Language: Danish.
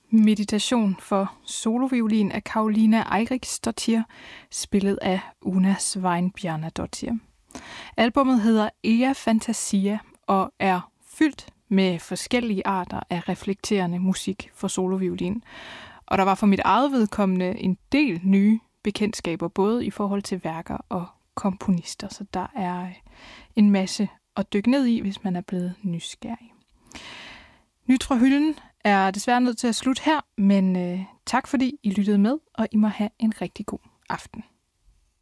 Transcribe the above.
Meditation for soloviolin af Karolina Eiríksdóttir, spillet af Una Sveinbjarnardóttir. Albummet hedder Ea Fantasia og er fyldt med forskellige arter af reflekterende musik for soloviolin. Og der var for mit eget vedkommende en del nye bekendtskaber, både i forhold til værker og komponister. Så der er en masse at dykke ned i, hvis man er blevet nysgerrig. Nyt fra hylden er desværre nødt til at slutte her, men tak fordi I lyttede med, og I må have en rigtig god aften.